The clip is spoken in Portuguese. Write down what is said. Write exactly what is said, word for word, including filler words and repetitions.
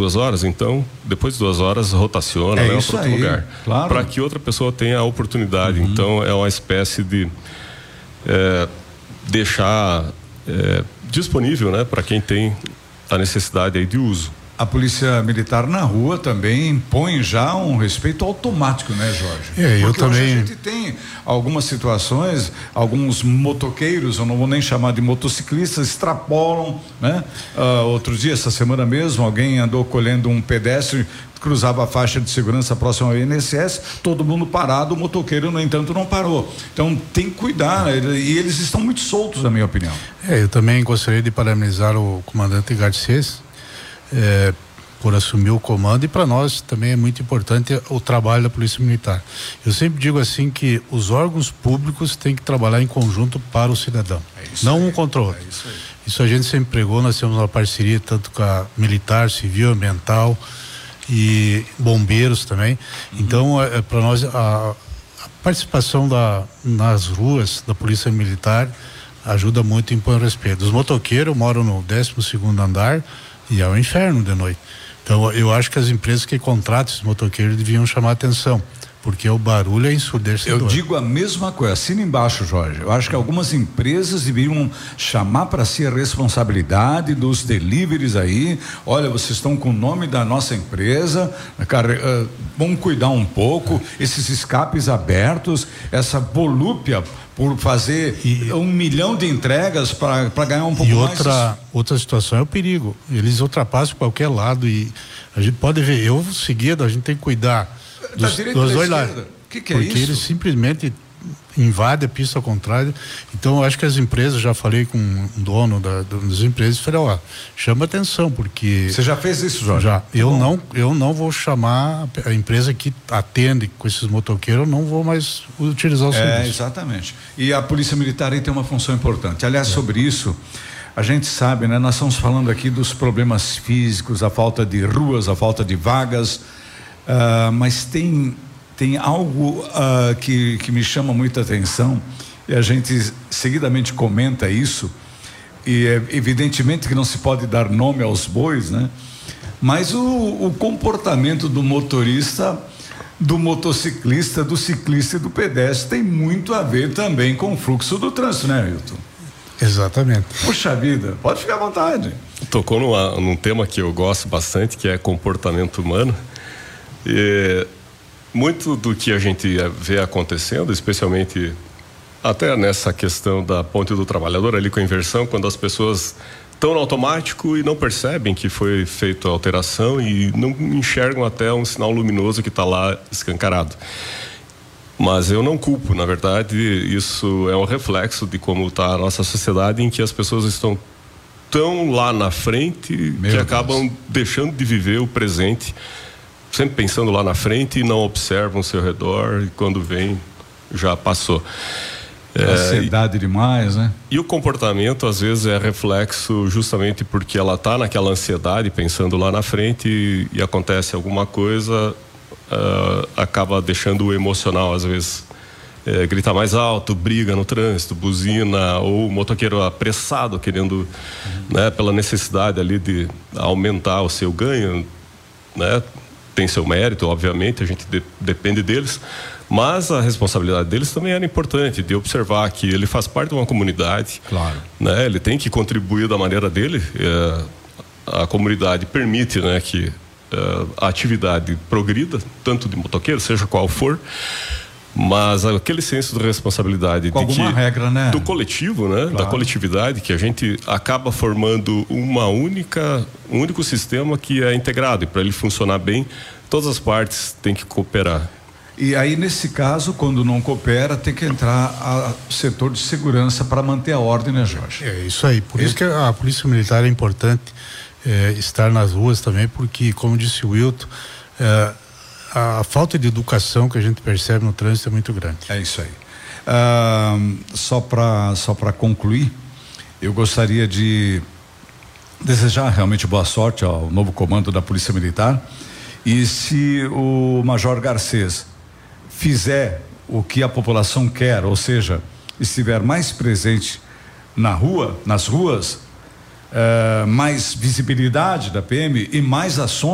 duas horas, então depois de duas horas rotaciona, é leva isso para outro aí, lugar, claro. para que outra pessoa tenha a oportunidade. Uhum. Então é uma espécie de é, deixar é, disponível, né, para quem tem a necessidade aí de uso. A polícia militar na rua também impõe já um respeito automático, né, Jorge? É, eu Porque também. hoje a gente tem algumas situações, alguns motoqueiros, eu não vou nem chamar de motociclistas, extrapolam, né? Uh, outro dia, essa semana mesmo, alguém andou colhendo um pedestre, cruzava a faixa de segurança próxima ao I N S S, todo mundo parado, o motoqueiro, no entanto, não parou. Então tem que cuidar, né? E eles estão muito soltos, na minha opinião. É, eu também gostaria de parabenizar o comandante Garcês É, por assumir o comando, e para nós também é muito importante o trabalho da Polícia Militar. Eu sempre digo assim que os órgãos públicos têm que trabalhar em conjunto para o cidadão, é não aí, um contra o outro. É isso, aí. Isso a gente sempre pregou, nós temos uma parceria tanto com a militar, civil, ambiental e bombeiros também. Uhum. Então, é, para nós a, a participação da, nas ruas da Polícia Militar ajuda muito em impor respeito. Os motoqueiros moram no décimo segundo andar e é um inferno de noite. Então eu acho que as empresas que contratam esses motoqueiros deviam chamar atenção, porque o barulho é ensurdecedor. Eu digo a mesma coisa, assina embaixo, Jorge. Eu acho que algumas empresas deveriam chamar para si a responsabilidade dos deliveries aí. Olha, vocês estão com o nome da nossa empresa, cara, uh, vamos cuidar um pouco, esses escapes abertos, essa volúpia por fazer e, um milhão de entregas para ganhar um pouco e mais. outra outra situação é o perigo. Eles ultrapassam qualquer lado e a gente pode ver, eu seguido, a gente tem que cuidar dos, dos dois lados. Que que é porque isso? eles simplesmente invadem a pista ao contrário. Então eu acho que as empresas, já falei com um dono da, das empresas, falei, ó, chama atenção, porque você já fez isso, Jorge? Já. Eu não, eu não vou chamar a empresa que atende com esses motoqueiros, eu não vou mais utilizar o serviço. É, exatamente. E a Polícia Militar aí tem uma função importante. Aliás, é. sobre isso, a gente sabe, né? Nós estamos falando aqui dos problemas físicos, a falta de ruas, a falta de vagas, uh, mas tem tem algo uh, que, que me chama muita atenção, e a gente seguidamente comenta isso, e é evidentemente que não se pode dar nome aos bois, né? Mas o, o comportamento do motorista, do motociclista, do ciclista e do pedestre tem muito a ver também com o fluxo do trânsito, né, Ailton? Exatamente. Puxa vida, pode ficar à vontade. Tocou numa, num tema que eu gosto bastante, que é comportamento humano. E muito do que a gente vê acontecendo, especialmente até nessa questão da ponte do trabalhador ali com a inversão, quando as pessoas estão no automático e não percebem que foi feita a alteração e não enxergam até um sinal luminoso que está lá escancarado. Mas eu não culpo, na verdade, isso é um reflexo de como está a nossa sociedade, em que as pessoas estão tão lá na frente Meu que Deus. acabam deixando de viver o presente, sempre pensando lá na frente e não observam o seu redor, e quando vem já passou. Ansiedade é, demais, né? E o comportamento às vezes é reflexo justamente porque ela está naquela ansiedade, pensando lá na frente, e, e acontece alguma coisa, uh, acaba deixando o emocional às vezes é, gritar mais alto, briga no trânsito, buzina, ou o motoqueiro apressado querendo, uhum. né, pela necessidade ali de aumentar o seu ganho, né? Tem seu mérito, obviamente, a gente de, depende deles, mas a responsabilidade deles também era importante, de observar que ele faz parte de uma comunidade, claro, né? Ele tem que contribuir da maneira dele, é, a comunidade permite, né, que é, a atividade progrida, tanto de motoqueiro, seja qual for, mas aquele senso de responsabilidade com de alguma que, regra, né? do coletivo, né? Claro. Da coletividade, que a gente acaba formando uma única, um único sistema que é integrado, e para ele funcionar bem, todas as partes têm que cooperar. E aí, nesse caso, quando não coopera, tem que entrar o setor de segurança para manter a ordem, né, Jorge? É isso aí, por é. isso que a Polícia Militar é importante é, estar nas ruas também, porque, como disse o Wilton, é, a falta de educação que a gente percebe no trânsito é muito grande. É isso aí. Ah, só para só para concluir, eu gostaria de desejar realmente boa sorte ao novo comando da Polícia Militar, e se o Major Garcês fizer o que a população quer, ou seja, estiver mais presente na rua, nas ruas, eh, mais visibilidade da P M e mais ações